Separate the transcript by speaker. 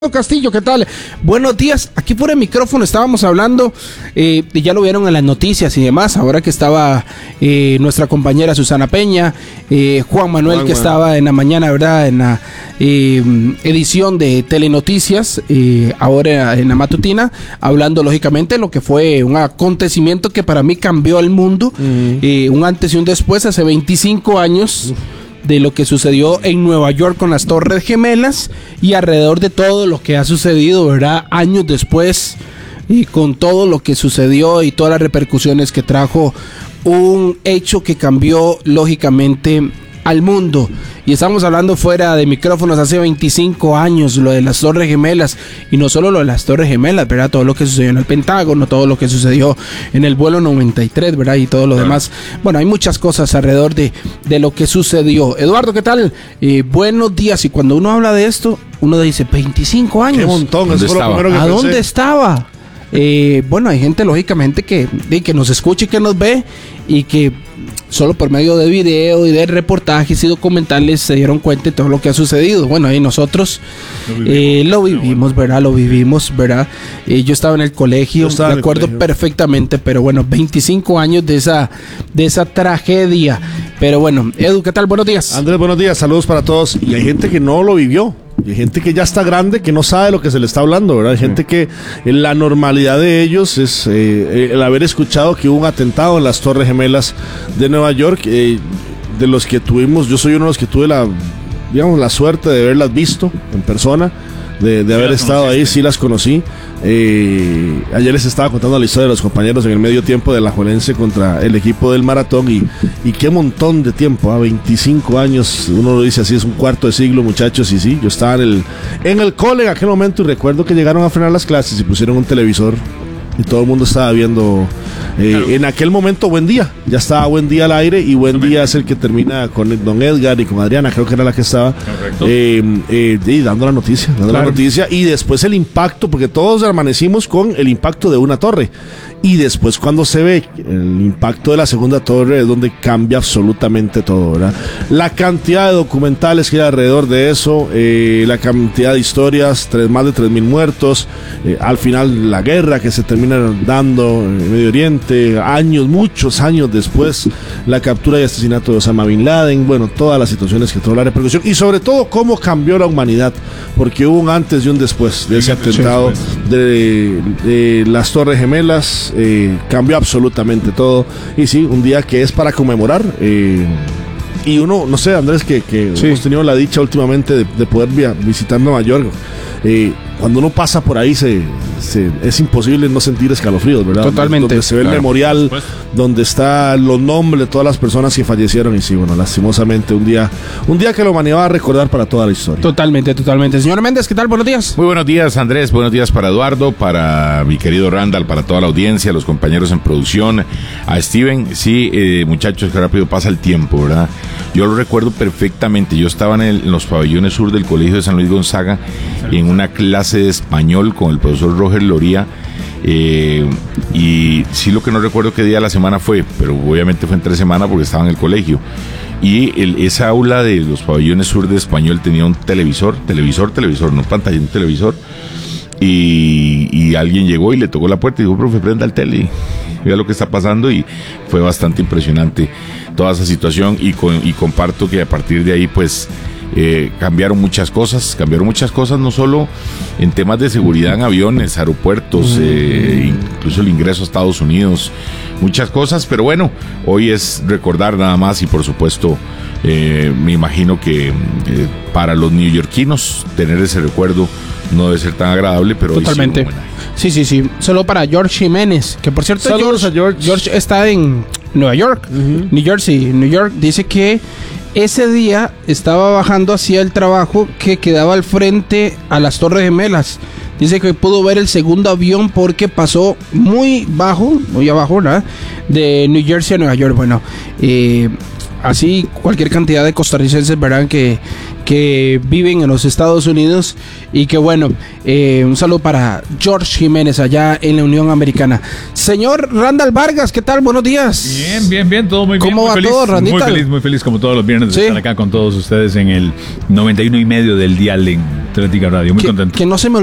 Speaker 1: Castillo, ¿qué tal? Buenos días. Aquí por el micrófono estábamos hablando, ya lo vieron en las noticias y demás, ahora que estaba nuestra compañera Susana Peña, Juan Manuel que estaba en la mañana, ¿verdad? En la edición de Telenoticias, ahora en la matutina, hablando lógicamente de lo que fue un acontecimiento que para mí cambió el mundo, un antes y un después, hace 25 años. De lo que sucedió en Nueva York con las Torres Gemelas y alrededor de todo lo que ha sucedido, ¿verdad? Años después y con todo lo que sucedió y todas las repercusiones que trajo un hecho que cambió lógicamente al mundo. Y estamos hablando fuera de micrófonos hace 25 años, lo de las Torres Gemelas, y no solo lo de las Torres Gemelas, ¿verdad? Todo lo que sucedió en el Pentágono, todo lo que sucedió en el vuelo 93, ¿verdad? Y todo lo demás. Bueno, hay muchas cosas alrededor de lo que sucedió. Eduardo, ¿qué tal? Buenos días. Y cuando uno habla de esto, uno dice, 25 años.
Speaker 2: ¡Qué montón! ¿Dónde estaba?
Speaker 1: ¿A dónde estaba? Bueno, hay gente lógicamente que nos escucha y que nos ve y que solo por medio de video y de reportajes y documentales se dieron cuenta de todo lo que ha sucedido. Bueno, ahí nosotros lo vivimos, ¿verdad? Lo vivimos, ¿verdad? Yo estaba en el colegio, me acuerdo perfectamente, pero bueno, 25 años de esa tragedia. Pero bueno, Edu, ¿qué tal? Buenos días.
Speaker 2: Andrés, buenos días, saludos para todos. Y hay gente que no lo vivió. Y hay gente que ya está grande, que no sabe de lo que se le está hablando, ¿verdad? Hay gente que la normalidad de ellos es el haber escuchado que hubo un atentado en las Torres Gemelas de Nueva York, de los que tuvimos, yo soy uno de los que tuve la suerte de haberlas visto en persona, de haber estado ahí, sí las conocí. Ayer les estaba contando la historia de los compañeros en el medio tiempo de Alajuelense contra el equipo del Maratón y qué montón de tiempo, 25 años, uno lo dice así, es un cuarto de siglo, muchachos, y sí, yo estaba en el cole en aquel momento y recuerdo que llegaron a frenar las clases y pusieron un televisor y todo el mundo estaba viendo en aquel momento Buen Día, ya estaba Buen Día al aire, y Buen Día es el que termina con Don Edgar y con Adriana, creo que era la que estaba dando la noticia, y después el impacto, porque todos amanecimos con el impacto de una torre, y después cuando se ve el impacto de la segunda torre es donde cambia absolutamente todo, ¿verdad? La cantidad de documentales que hay alrededor de eso, la cantidad de historias, más de 3,000 muertos, al final la guerra que se termina dando en Medio Oriente, muchos años después, la captura y asesinato de Osama Bin Laden, bueno, todas las situaciones que tuvo la repercusión, y sobre todo cómo cambió la humanidad, porque hubo un antes y un después de ese atentado de las Torres Gemelas. Cambió absolutamente todo, y sí, un día que es para conmemorar, y uno, no sé, Andrés, que hemos tenido la dicha últimamente de poder visitar Nueva York. Cuando uno pasa por ahí es imposible no sentir escalofríos, ¿verdad?
Speaker 1: Totalmente.
Speaker 2: Donde se ve el memorial, donde están los nombres de todas las personas que fallecieron, y sí, bueno, lastimosamente un día que la humanidad va a recordar para toda la historia.
Speaker 1: Totalmente. Señor Méndez, ¿qué tal? Buenos días.
Speaker 3: Muy buenos días, Andrés, buenos días para Eduardo, para mi querido Randall, para toda la audiencia, los compañeros en producción, a Steven. Sí, muchachos, que rápido pasa el tiempo, ¿verdad? Yo lo recuerdo perfectamente, yo estaba en los pabellones sur del Colegio de San Luis Gonzaga, en una clase de español con el profesor Roger Loría, y sí, lo que no recuerdo qué día de la semana fue, pero obviamente fue entre semana porque estaba en el colegio, y esa aula de los pabellones sur de español tenía un televisor, no pantalla, un televisor, y alguien llegó y le tocó la puerta y dijo: profe, prenda el tele, vea lo que está pasando, y fue bastante impresionante toda esa situación, y comparto que a partir de ahí pues cambiaron muchas cosas, no solo en temas de seguridad en aviones, aeropuertos, incluso el ingreso a Estados Unidos, muchas cosas, pero bueno, hoy es recordar nada más, y por supuesto me imagino que para los neoyorquinos tener ese recuerdo no debe ser tan agradable, pero
Speaker 1: totalmente. Sí. Solo para George Jiménez, que por cierto, George está en Nueva York, New York. Dice que ese día estaba bajando hacia el trabajo que quedaba al frente a las Torres Gemelas. Dice que pudo ver el segundo avión porque pasó muy abajo, ¿verdad? De New Jersey a Nueva York. Bueno, así cualquier cantidad de costarricenses verán que viven en los Estados Unidos, y que bueno, un saludo para George Jiménez allá en la Unión Americana. Señor Randall Vargas, ¿qué tal? Buenos días.
Speaker 4: Bien, todo muy bien.
Speaker 1: ¿Cómo va todo, Randita?
Speaker 4: Muy feliz como todos los viernes de estar acá con todos ustedes en el 91.5 del dial en Atlética Radio, muy contento.
Speaker 1: Que no se me